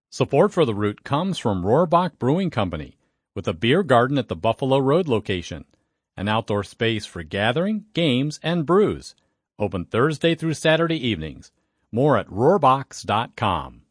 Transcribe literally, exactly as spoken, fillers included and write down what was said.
Support for the route comes from Rohrbach Brewing Company, with a beer garden at the Buffalo Road location, an outdoor space for gathering, games, and brews. Open Thursday through Saturday evenings. More at rohrbachs dot com.